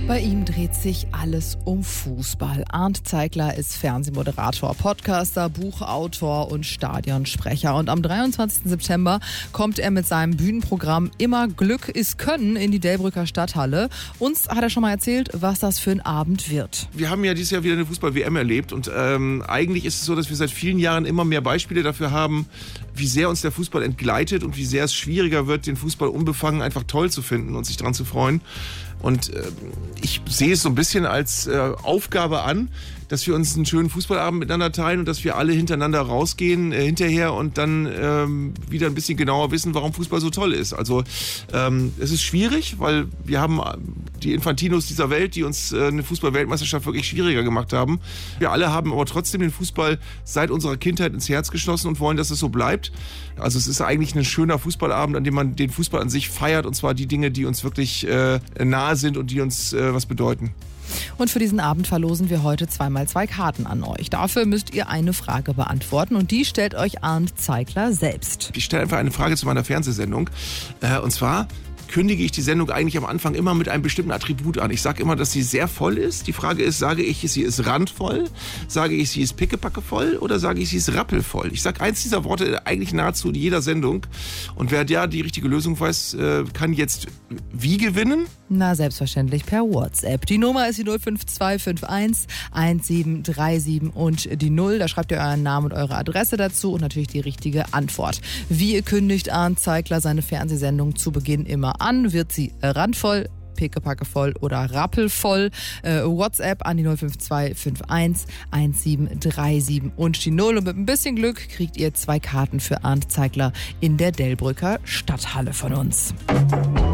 Bei ihm dreht sich alles um Fußball. Arndt Zeigler ist Fernsehmoderator, Podcaster, Buchautor und Stadionsprecher. Und am 23. September kommt er mit seinem Bühnenprogramm Immer Glück ist Können in die Delbrücker Stadthalle. Uns hat er schon mal erzählt, was das für ein Abend wird. Wir haben ja dieses Jahr wieder eine Fußball-WM erlebt und eigentlich ist es so, dass wir seit vielen Jahren immer mehr Beispiele dafür haben, wie sehr uns der Fußball entgleitet und wie sehr es schwieriger wird, den Fußball unbefangen einfach toll zu finden und sich daran zu freuen. Und ich sehe es so ein bisschen als Aufgabe an, dass wir uns einen schönen Fußballabend miteinander teilen und dass wir alle hintereinander rausgehen hinterher und dann wieder ein bisschen genauer wissen, warum Fußball so toll ist. Also es ist schwierig, weil wir haben die Infantinos dieser Welt, die uns eine Fußball-Weltmeisterschaft wirklich schwieriger gemacht haben. Wir alle haben aber trotzdem den Fußball seit unserer Kindheit ins Herz geschlossen und wollen, dass es so bleibt. Also es ist eigentlich ein schöner Fußballabend, an dem man den Fußball an sich feiert und zwar die Dinge, die uns wirklich nahe sind und die uns was bedeuten. Und für diesen Abend verlosen wir heute 2x2 Karten an euch. Dafür müsst ihr eine Frage beantworten und die stellt euch Arndt Zeigler selbst. Ich stelle einfach eine Frage zu meiner Fernsehsendung und zwar kündige ich die Sendung eigentlich am Anfang immer mit einem bestimmten Attribut an. Ich sage immer, dass sie sehr voll ist. Die Frage ist, sage ich, sie ist randvoll? Sage ich, sie ist pickepacke voll? Oder sage ich, sie ist rappelvoll? Ich sage eins dieser Worte eigentlich nahezu in jeder Sendung. Und wer ja die richtige Lösung weiß, kann jetzt wie gewinnen? Na, selbstverständlich per WhatsApp. Die Nummer ist die 05251 1737 und die 0. Da schreibt ihr euren Namen und eure Adresse dazu und natürlich die richtige Antwort. Wie kündigt Arndt Zeigler seine Fernsehsendung zu Beginn immer an? Wird sie randvoll, pickepackevoll oder rappelvoll? WhatsApp an die 05251 1737 und die 0. Und mit ein bisschen Glück kriegt ihr 2 Karten für Arndt Zeigler in der Delbrücker Stadthalle von uns.